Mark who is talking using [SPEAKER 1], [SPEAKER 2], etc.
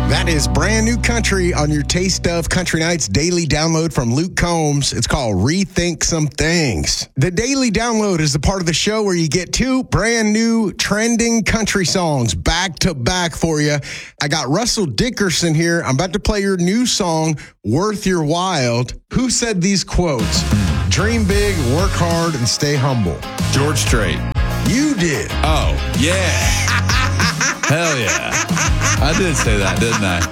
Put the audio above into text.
[SPEAKER 1] That is brand new country on your Taste of Country Nights daily download from Luke Combs. It's called Rethink Some Things. The daily download is the part of the show where you get two brand new trending country songs back to back for you. I got Russell Dickerson here. I'm about to play your new song, Worth Your While. Who said these quotes? Dream big, work hard, and stay humble.
[SPEAKER 2] George Strait.
[SPEAKER 1] You did.
[SPEAKER 2] Oh, yeah. Hell yeah. I did say that, didn't I?